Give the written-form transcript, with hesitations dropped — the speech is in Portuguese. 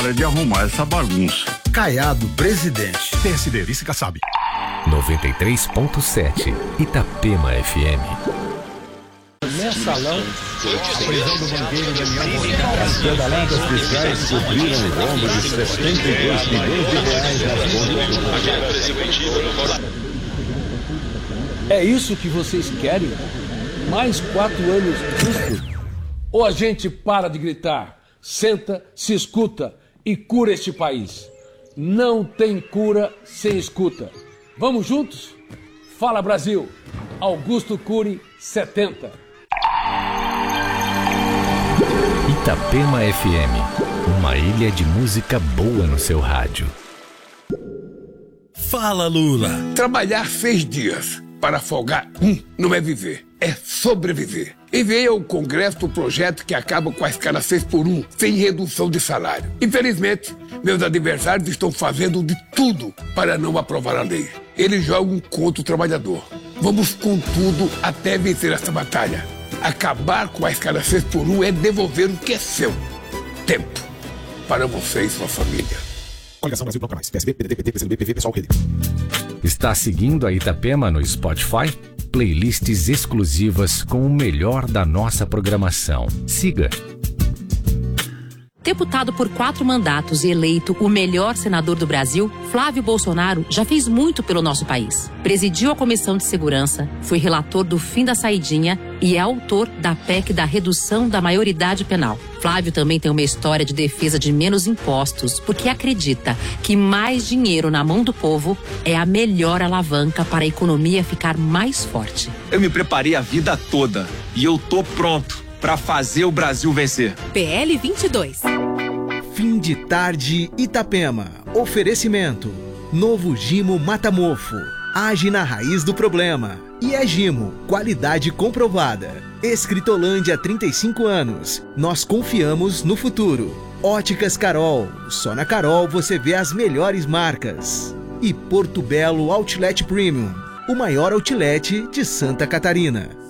hora de arrumar essa bagunça. Caiado, presidente. PSD, vice Kassab. 93.7 Itapema FM. Mensalão, a prisão do banqueiro Daniel Monteiro. As pedaladas fiscais cobriram o rombo de 72 milhões de reais nas contas. É isso que vocês querem? Mais 4 anos disso? Ou a gente para de gritar, senta, se escuta e cura este país? Não tem cura sem escuta. Vamos juntos? Fala Brasil! Augusto Cury, 70. Itapema FM, uma ilha de música boa no seu rádio. Fala Lula! Trabalhar 6 dias para folgar não é viver, é sobreviver. Enviei ao Congresso o projeto que acaba com a escala 6x1, sem redução de salário. Infelizmente, meus adversários estão fazendo de tudo para não aprovar a lei. Eles jogam contra o trabalhador. Vamos com tudo até vencer essa batalha. Acabar com a escala 6x1 é devolver o que é seu. Tempo para você e sua família. Coligação Brasil Bloco Mais. PSB, PDT, PT, PCdoB, PV, Pessoal, Rede. Está seguindo a Itapema no Spotify? Playlists exclusivas com o melhor da nossa programação. Siga. Deputado por 4 mandatos e eleito o melhor senador do Brasil, Flávio Bolsonaro já fez muito pelo nosso país. Presidiu a Comissão de Segurança, foi relator do fim da saidinha e é autor da PEC da redução da maioridade penal. Flávio também tem uma história de defesa de menos impostos, porque acredita que mais dinheiro na mão do povo é a melhor alavanca para a economia ficar mais forte. Eu me preparei a vida toda e eu tô pronto para fazer o Brasil vencer. PL 22. Fim de tarde, Itapema. Oferecimento. Novo Gimo Matamofo. Age na raiz do problema. E é Gimo, qualidade comprovada. Escritolândia, 35 anos. Nós confiamos no futuro. Óticas Carol. Só na Carol você vê as melhores marcas. E Porto Belo Outlet Premium, o maior outlet de Santa Catarina.